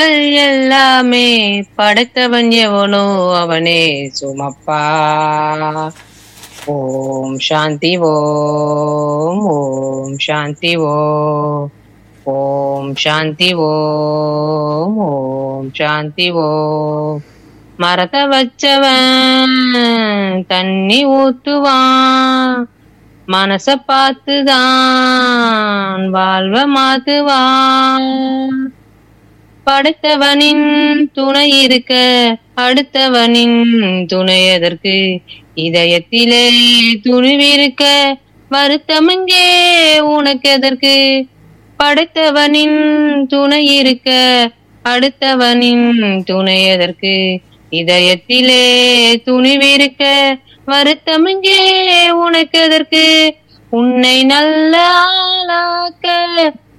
எல்லாமே படைத்தவன் எவனோ அவனே சுமப்பா. ஓம் சாந்தி ஓம். ஓம் சாந்தி ஓம். ஓம் சாந்தி ஓம். ஓம் சாந்தி ஓம். மரத்தை வச்சவன் தண்ணி ஊத்துவான், மனச பார்த்துதான் வாழ்வ மாத்துவான். படைத்தவனின் துணை இருக்க அடுத்தவனின் துணை எதற்கு? இதயத்திலே துணிவிருக்க வருத்தமெங்கே உனக்கு எதற்கு? படைத்தவனின் துணை இருக்க அடுத்தவனின் துணை எதற்கு? இதயத்திலே துணிவிருக்க வருத்தமெங்கே உனக்கு எதற்கு? உன்னை நல்ல ஆளாக்க